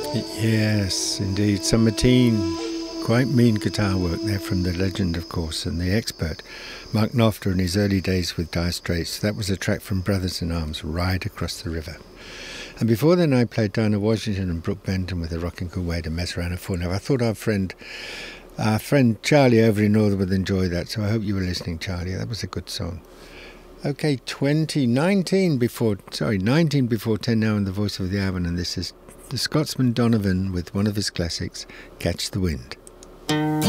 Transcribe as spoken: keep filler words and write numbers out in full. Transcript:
Yes, indeed. Some Mateen, quite mean guitar work there from the legend, of course, and the expert, Mark Knopfler in his early days with Dire Straits. That was a track from Brothers in Arms, Ride Across the River. And before then I played Dinah Washington and Brooke Benton with a rocking good way to mess around a full. Now I thought our friend, our friend Charlie over in Northern would enjoy that, so I hope you were listening, Charlie. That was a good song. Okay, twenty, nineteen before, sorry, nineteen before ten now in the voice of the Avon, and this is the Scotsman Donovan with one of his classics, Catch the Wind.